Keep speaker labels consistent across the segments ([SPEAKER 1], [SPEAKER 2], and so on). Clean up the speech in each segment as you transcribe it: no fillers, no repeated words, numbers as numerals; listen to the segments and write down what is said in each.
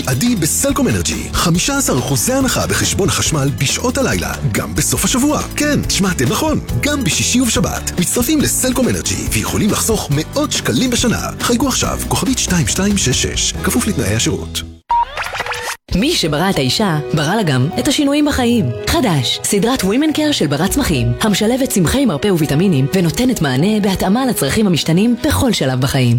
[SPEAKER 1] בלעדי בסלקום אנרג'י. 15% הנחה בחשבון החשמל בשעות הלילה, גם בסוף השבוע. כן, שמעתם נכון, גם בשישי ובשבת. מצטרפים לסלקום אנרג'י ויכולים לחסוך מאות שקלים בשנה. חייגו עכשיו, כוכבית 2266, כפוף לתנאי השירות.
[SPEAKER 2] מי שברא את האישה, ברא לה גם את השינויים בחיים. חדש, סדרת Women Care של ברת צמחים, המשלבת צמחי מרפא וויטמינים ונותנת מענה בהתאמה לצרכים המשתנים בכל שלב בחיים.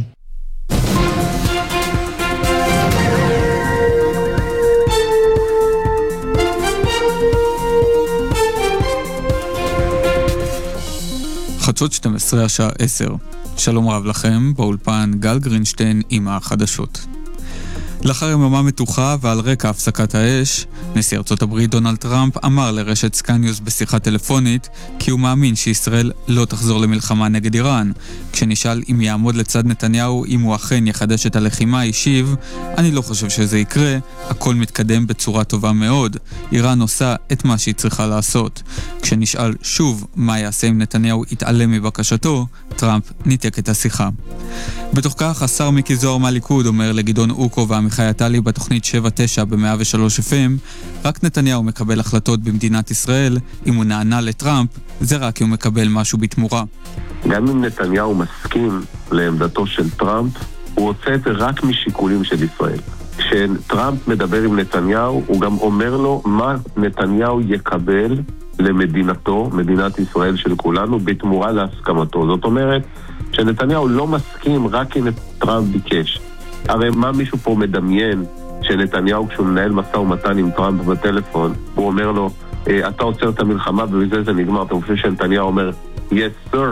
[SPEAKER 3] חדשות 12 השעה 10. שלום רב לכם, באולפן גל גרינשטיין עם החדשות. לאחר יממה מתוחה ועל רקע הפסקת האש, נשיא ארצות הברית דונלד טראמפ אמר לרשת סקאי ניוז בשיחה טלפונית כי הוא מאמין שישראל לא תחזור למלחמה נגד איראן. כשנשאל אם יעמוד לצד נתניהו אם הוא אכן יחדש את הלחימה, השיב, אני לא חושב שזה יקרה, הכל מתקדם בצורה טובה מאוד. איראן עושה את מה שהיא צריכה לעשות. כשנשאל שוב מה יעשה אם נתניהו יתעלם מבקשתו, טראמפ ניתק את השיחה. בתוך כך, השר מיקי זוהר מהליכוד אומר לגדעון אוקו ועמיחי עטלי בתוכנית 7-9 ב-103 FM, רק נתניהו מקבל החלטות במדינת ישראל. אם הוא נענה לטראמפ, זה רק כי הוא מקבל משהו בתמורה.
[SPEAKER 4] גם אם נתניהו מסכים לעמדתו של טראמפ, הוא עושה את זה רק משיקולים של ישראל. כשטראמפ מדבר עם נתניהו, הוא גם אומר לו מה נתניהו יקבל למדינתו, מדינת ישראל של כולנו, בתמורה להסכמתו. זאת אומרת, שנתניהו לא מסכים רק אם טראמפ ביקש. הרי מה מישהו פה מדמיין שנתניהו כשהוא מנהל משא ומתן עם טראמפ בטלפון, הוא אומר לו, אתה עוצר את המלחמה ובזה זה נגמר. אתה חושב שנתניהו אומר, yes sir.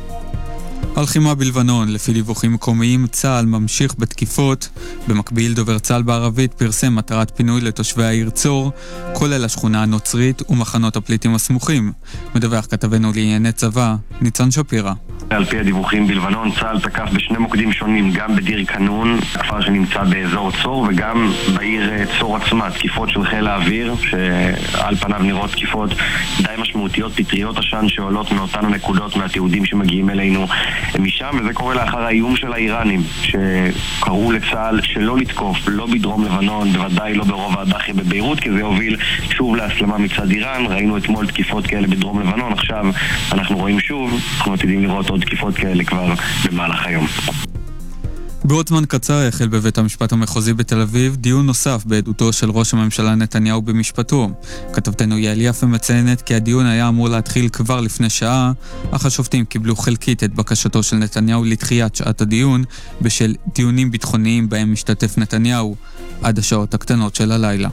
[SPEAKER 3] הלחימה בלבנון, לפי דיווחים מקומיים, צה"ל ממשיך בתקיפות. במקביל, דובר צה"ל בערבית פרסם מטרת פינוי לתושבי העיר צור, כולל השכונה הנוצרית ומחנות הפליטים הסמוכים. מדווח כתבנו לענייני צבא, ניצן שפירא.
[SPEAKER 5] על פי הדיווחים בלבנון, צה"ל תקף בשני מוקדים שונים, גם בדיר קנון, הכפר שנמצא באזור צור, וגם בעיר צור עצמה. תקיפות של חיל האוויר, שעל פניו נראות תקיפות די משמעותיות, פטריות עשן שעולות מאותן הנקודות מהתיעודים שמגיעים אלינו משם, וזה קורה לאחר האיום של האיראנים, שקראו לצה"ל שלא לתקוף, לא בדרום לבנון, בוודאי לא ברובע הדאחיה בביירות, כי זה יוביל שוב להסלמה מצד איראן. ראינו אתמול תקיפות כאלה בדרום לבנון, עכשיו אנחנו רואים שוב, אנחנו עתידים לראות עוד תקיפות כאלה כבר במהלך היום.
[SPEAKER 3] בעוד זמן קצר החל בבית המשפט המחוזי בתל אביב דיון נוסף בעדותו של ראש הממשלה נתניהו במשפטו. כתבתנו יעל יפה מציינת כי הדיון היה אמור להתחיל כבר לפני שעה, אך השופטים קיבלו חלקית את בקשתו של נתניהו לדחיית שעת הדיון בשל דיונים ביטחוניים בהם משתתף נתניהו עד השעות הקטנות של הלילה.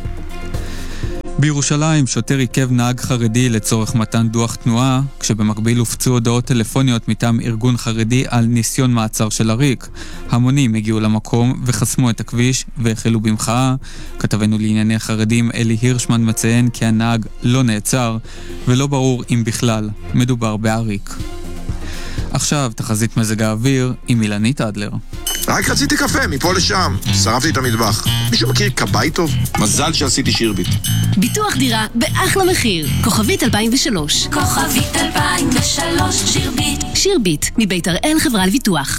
[SPEAKER 3] בירושלים שוטר עיכב נהג חרדי לצורך מתן דוח תנועה, כשבמקביל הופצו הודעות טלפוניות מטעם ארגון חרדי על ניסיון מעצר של עריק. המונים הגיעו למקום וחסמו את הכביש והחלו במחאה. כתבנו לענייני חרדים אלי הירשמן מציין כי הנהג לא נעצר ולא ברור אם בכלל מדובר בעריק. עכשיו תחזית מזג האוויר עם אילנית אדלר.
[SPEAKER 6] רק רציתי קפה מפה לשם, שרפתי את המטבח. מישהו מכיר קבאי טוב? מזל שעשיתי שירביט.
[SPEAKER 7] ביטוח דירה באחלה מחיר. כוכבית 2003.
[SPEAKER 8] כוכבית 2003 שירביט.
[SPEAKER 7] שירביט מבית הראל חברה לביטוח.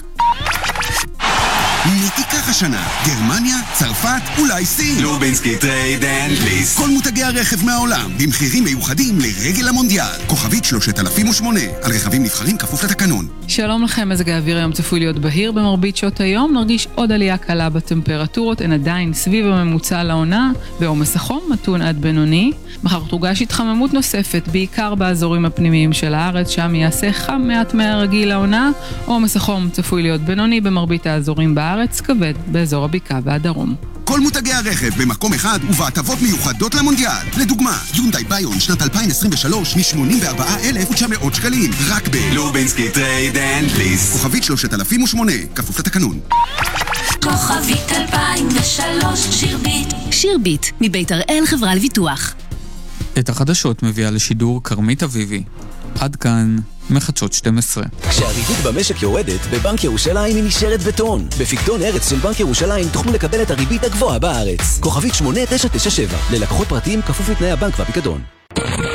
[SPEAKER 9] מי תיקח השנה? גרמניה, צרפת, אולי סין?
[SPEAKER 10] לובינסקי טרייד אנד ליסט.
[SPEAKER 9] כל מותגי הרכב מהעולם, במחירים מיוחדים לרגל המונדיאל. כוכבית 3008, על רכבים נבחרים כפוף לתקנון.
[SPEAKER 11] שלום לכם, מזג האוויר היום צפוי להיות בהיר במרבית שעות היום. נרגיש עוד עלייה קלה בטמפרטורות, הן עדיין סביב הממוצע לעונה, בעומס החום מתון עד בינוני. מחר תורגש התחממות נוספת, בעיקר באזורים הפנימיים של הארץ, שם יעשה חם מעט מהרגיל לעונה. עומס החום צפוי להיות בינוני במרבית האזורים בארץ, כבד באזור הבקעה והדרום.
[SPEAKER 9] כל מותגי הרכב במקום אחד ובהטבות מיוחדות למונדיאל. לדוגמה, יונדאי ביון שנת 2023 מ-84,900 שקלים, רק
[SPEAKER 10] לובינסקי טרייד אנד ליסט.
[SPEAKER 9] כוכבית 3008, כפוף לתקנון.
[SPEAKER 8] כוכבית 2003 שירביט.
[SPEAKER 7] שירביט מבית הראל חברה לביטוח.
[SPEAKER 3] את החדשות מביאה לשידור קרמית אביבי. עד כאן מחדשות 12.
[SPEAKER 12] כשהריבית במשק יורדת, בבנק ירושלים היא נשארת בטון. בפיקדון ארץ של בנק ירושלים תוכלו לקבל את הריבית הגבוהה בארץ. כוכבית 8997, ללקוחות פרטיים כפוף לתנאי הבנק והפיקדון.